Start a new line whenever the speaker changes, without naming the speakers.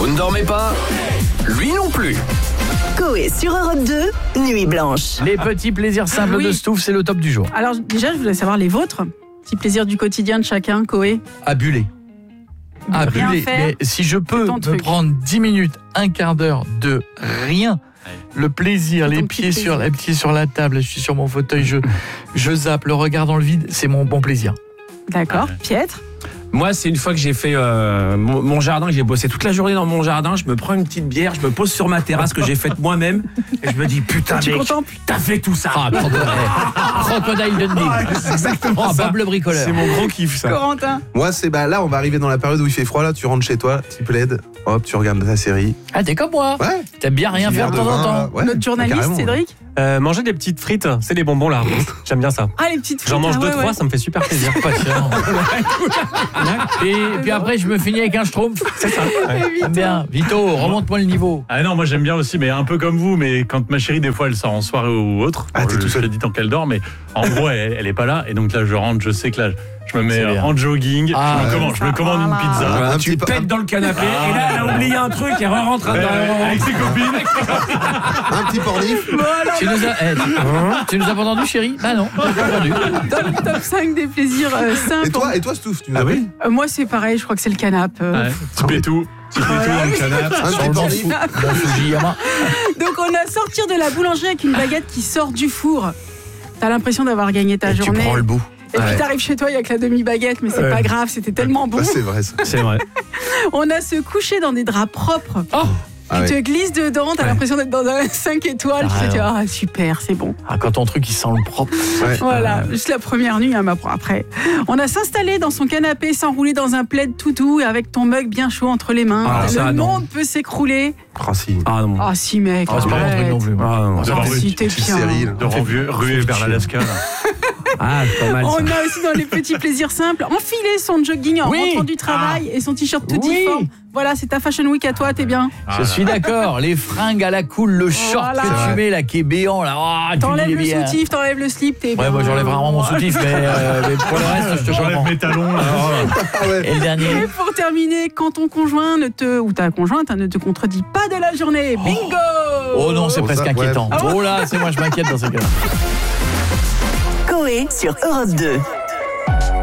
ne dormez pas? Lui non plus.
Coé sur Europe 2, Nuit Blanche.
Les petits plaisirs simples de Stouff, c'est le top du jour.
Alors déjà, je voulais savoir les vôtres. Petits plaisirs du quotidien de chacun, Coé.
À buller. À
Rien
buller.
faire,
Mais si je peux
ton
me
truc.
prendre 10 minutes, un quart d'heure de rien, le plaisir,
C'est ton
les
petit
pieds sur la table, je suis sur mon fauteuil, je zappe, le regard dans le vide, c'est mon bon plaisir.
D'accord. Pietre.
Moi, c'est une fois que j'ai fait mon jardin, que j'ai bossé toute la journée dans mon jardin, je me prends une petite bière, je me pose sur ma terrasse que j'ai faite moi-même et je me dis putain
Tu
mec,
contemples.
t'as fait tout ça.
Ah, Crocodile Dundee.
Exactement
Oh,
ça.
Bob le bricoleur.
C'est mon gros kiff ça.
Corentin.
Moi, c'est là, on va arriver dans la période où il fait froid, là, tu rentres chez toi, petit plaid, hop, tu regardes ta série.
Ah, t'es comme moi.
Ouais.
T'aimes bien rien
Petit
faire de
verre
temps en
vin,
temps.
ouais.
Notre journaliste,
carrément.
Cédric.
Manger des petites frites, c'est des bonbons là. J'aime bien ça.
Ah, les petites frites.
J'en mange
ah,
2-3,
ouais.
ça me fait super plaisir.
Patient. Et puis après, je me finis avec un schtroumpf.
C'est ça.
J'aime bien. Vito, remonte-moi le niveau.
Ah non, moi j'aime bien aussi, mais un peu comme vous, mais quand ma chérie, des fois, elle sort en soirée ou autre,
Ah, t'es tout
je
seul.
te dis tant qu'elle dort, mais en gros, elle est pas là, et donc là, je rentre, je sais que là, je me
C'est
mets
bien.
en jogging,
Ah,
je me commande une
voilà.
pizza.
Voilà, un
Tu
petit
pètes dans le canapé et là elle a oublié un truc et rentre
Avec ses copines.
Un petit pornif.
Tu nous as pas entendu, chérie? Bah non, j'ai pas entendu.
Top 5 des plaisirs simples.
Et toi, Stouff, tu nous
Ah
as
oui
pris
Moi, c'est pareil, je crois que c'est le canapé.
Ouais, petit pétou dans le canapé.
un petit pornif.
Bon Fujiyama.
Donc, on a sortir de la boulangerie avec une baguette qui sort du four. T'as l'impression d'avoir gagné ta
Et tu
journée.
prends le bout.
Et puis t'arrives chez toi, il n'y a que la demi-baguette, mais c'est pas grave, c'était tellement bon.
Ah, c'est vrai, ça.
C'est vrai.
On a se coucher dans des draps propres.
Ah
Tu
ouais.
te glisses dedans, t'as l'impression d'être dans un 5 étoiles. Tu te dis,
Ah,
ah super, c'est bon.
Ah, quand ton truc il sent le propre.
Ouais.
Voilà, juste la première nuit, hein, mais après. On a s'installer dans son canapé, s'enrouler dans un plaid tout doux et avec ton mug bien chaud entre les mains.
Ah,
Le
ça, non.
monde peut s'écrouler.
Ah, si.
Ah non.
Ah si mec,
Ah, c'est pas mon truc
arrête.
non plus. moi.
Ah, non.
D'avoir
Ah,
une
si t'es
Petite
bien.
série, là.
De ruer vers l'Alaska. là.
Ah, pas mal
On
ça.
a aussi dans les petits plaisirs simples, enfiler son jogging en
Oui.
rentrant du travail et son t-shirt tout
Oui.
difforme. Voilà, c'est ta fashion week à toi, t'es bien.
Je suis d'accord. Les fringues à la cool, le short
Voilà.
que tu mets là qui est béant là. Oh, tu
T'enlèves
dis
le
bien.
soutif, t'enlèves le slip, t'es bien.
Ouais, moi j'enlève rarement mon soutif, mais pour le reste, je te
J'enlève
comprends.
mes talons. Là.
Ah ouais.
Et le dernier.
Et pour terminer, quand ton conjoint ou ta conjointe ne te contredit pas de la journée, bingo.
Oh non, c'est
Oh,
presque
ça, ouais.
inquiétant. Oh là, c'est moi, je m'inquiète dans ces cas-là.
Coé sur Europe 2.